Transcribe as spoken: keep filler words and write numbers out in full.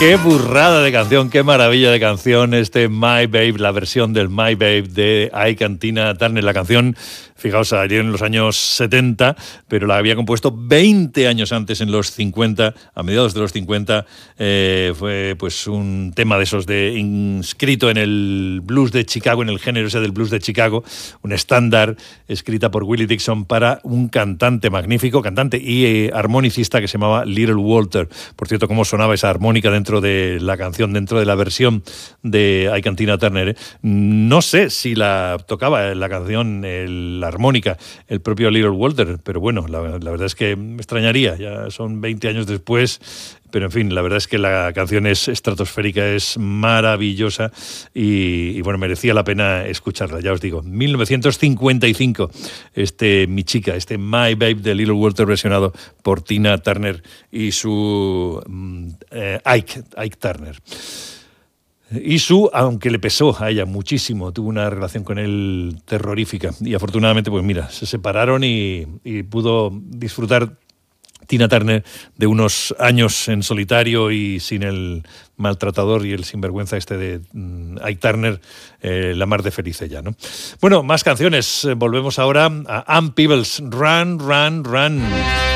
Qué burrada de canción, qué maravilla de canción este My Babe, la versión del My Babe de Ike and Tina Turner. La canción, fijaos, salió en los años setenta, pero la había compuesto veinte años antes, en los cincuenta, a mediados de los cincuenta. Eh, fue pues un tema de esos, de inscrito en el blues de Chicago, en el género ese del blues de Chicago, un estándar escrita por Willie Dixon para un cantante magnífico, cantante y eh, armonicista que se llamaba Little Walter. Por cierto, cómo sonaba esa armónica dentro de la canción, dentro de la versión de Ike and Tina Turner, ¿eh? No sé si la tocaba la canción, el, la armónica, el propio Little Walter, pero bueno, la, la verdad es que me extrañaría, ya son veinte años después, pero en fin, la verdad es que la canción es estratosférica, es maravillosa y, y bueno, merecía la pena escucharla, ya os digo. mil novecientos cincuenta y cinco, este Mi Chica, este My Babe de Little Walter, versionado por Tina Turner y su eh, Ike, Ike Turner. Y su, aunque le pesó a ella muchísimo, tuvo una relación con él terrorífica y afortunadamente, pues mira, se separaron y, y pudo disfrutar Tina Turner de unos años en solitario y sin el maltratador y el sinvergüenza este de um, Ike Turner, eh, la mar de feliz ella, ¿no? Bueno, más canciones. Volvemos ahora a Ann Peebles, Run, Run, Run.